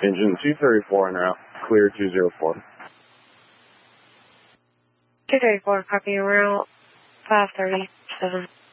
Engine 234 en route. Clear 204. 234, copy en route. 537.